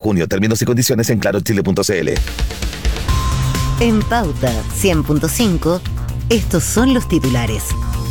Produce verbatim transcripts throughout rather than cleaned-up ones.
junio. Términos y condiciones en claro chile punto c l. En Pauta cien punto cinco, estos son los titulares.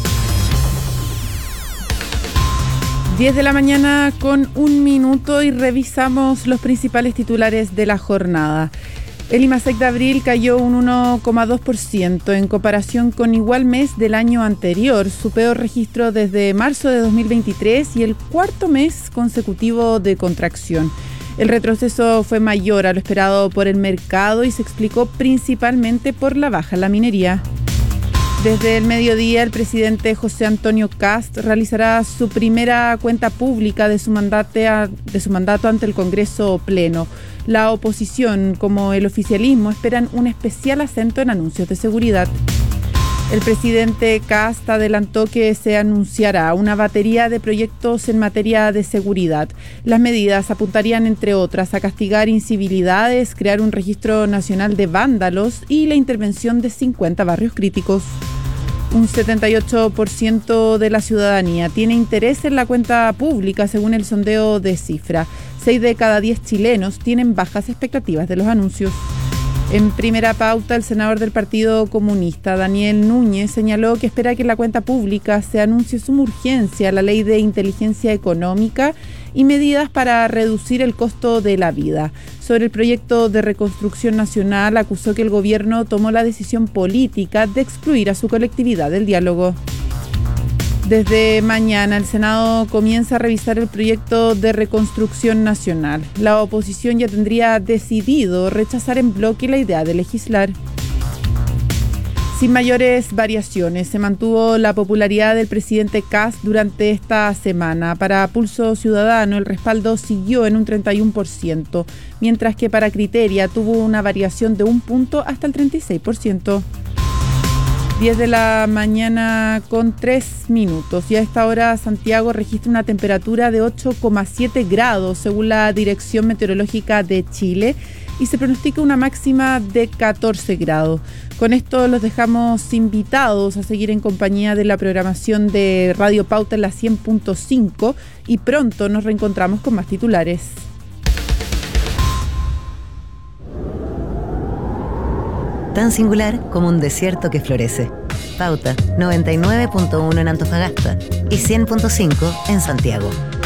diez de la mañana con un minuto y revisamos los principales titulares de la jornada. El IMASEC de abril cayó un uno coma dos por ciento en comparación con igual mes del año anterior, su peor registro desde marzo de dos mil veintitrés y el cuarto mes consecutivo de contracción. El retroceso fue mayor a lo esperado por el mercado y se explicó principalmente por la baja en la minería. Desde el mediodía, el presidente José Antonio Kast realizará su primera cuenta pública de su, mandate a, de su mandato ante el Congreso Pleno. La oposición, como el oficialismo, esperan un especial acento en anuncios de seguridad. El presidente Kast adelantó que se anunciará una batería de proyectos en materia de seguridad. Las medidas apuntarían, entre otras, a castigar incivilidades, crear un registro nacional de vándalos y la intervención de cincuenta barrios críticos. Un setenta y ocho por ciento de la ciudadanía tiene interés en la cuenta pública, según el sondeo de Cifra. Seis de cada diez chilenos tienen bajas expectativas de los anuncios. En primera pauta, el senador del Partido Comunista, Daniel Núñez, señaló que espera que en la cuenta pública se anuncie suma urgencia la ley de inteligencia económica y medidas para reducir el costo de la vida. Sobre el proyecto de reconstrucción nacional, acusó que el gobierno tomó la decisión política de excluir a su colectividad del diálogo. Desde mañana, el Senado comienza a revisar el proyecto de reconstrucción nacional. La oposición ya tendría decidido rechazar en bloque la idea de legislar. Sin mayores variaciones, se mantuvo la popularidad del presidente Kast durante esta semana. Para Pulso Ciudadano, el respaldo siguió en un treinta y uno por ciento, mientras que para Criteria tuvo una variación de un punto hasta el treinta y seis por ciento. diez de la mañana con tres minutos. Y a esta hora Santiago registra una temperatura de ocho coma siete grados según la Dirección Meteorológica de Chile y se pronostica una máxima de catorce grados. Con esto los dejamos invitados a seguir en compañía de la programación de Radio Pauta en la cien punto cinco y pronto nos reencontramos con más titulares. Tan singular como un desierto que florece. Pauta noventa y nueve punto uno en Antofagasta y cien punto cinco en Santiago.